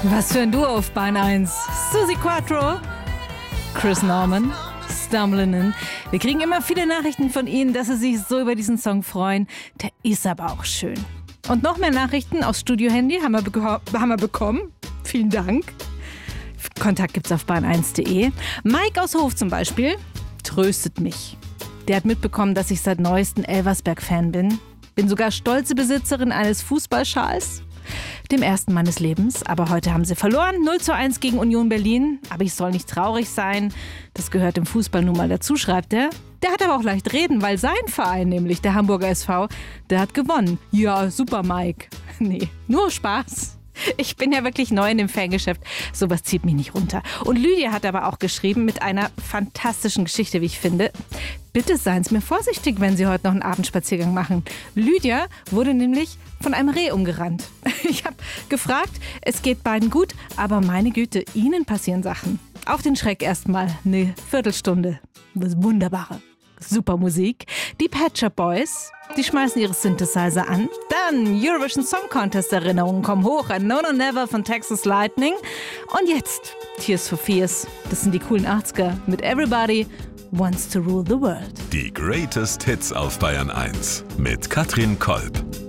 Was für ein Duo auf Bahn 1. Suzi Quatro, Chris Norman, Stumbling In. Wir kriegen immer viele Nachrichten von Ihnen, dass Sie sich so über diesen Song freuen. Der ist aber auch schön. Und noch mehr Nachrichten aufs Studio-Handy haben wir bekommen. Vielen Dank. Kontakt gibt's auf bahn1.de. Mike aus Hof zum Beispiel tröstet mich. Der hat mitbekommen, dass ich seit neuestem Elversberg-Fan bin. Bin sogar stolze Besitzerin eines Fußballschals. Dem ersten meines Lebens. Aber heute haben sie verloren. 0:1 gegen Union Berlin. Aber ich soll nicht traurig sein. Das gehört im Fußball nun mal dazu, schreibt er. Der hat aber auch leicht reden, weil sein Verein, nämlich der Hamburger SV, der hat gewonnen. Ja, super, Mike. Nee, nur Spaß. Ich bin ja wirklich neu in dem Fangeschäft. Sowas zieht mich nicht runter. Und Lydia hat aber auch geschrieben mit einer fantastischen Geschichte, wie ich finde. Bitte seien Sie mir vorsichtig, wenn Sie heute noch einen Abendspaziergang machen. Lydia wurde nämlich von einem Reh umgerannt. Ich habe gefragt, es geht beiden gut, aber meine Güte, Ihnen passieren Sachen. Auf den Schreck erstmal eine Viertelstunde. Das Wunderbare. Super Musik. Die Pet Shop Boys, die schmeißen ihre Synthesizer an. Dann Eurovision Song Contest Erinnerungen kommen hoch. A No No Never von Texas Lightning. Und jetzt Tears for Fears. Das sind die coolen 80er mit Everybody Wants to Rule the World. Die Greatest Hits auf Bayern 1 mit Katrin Kolb.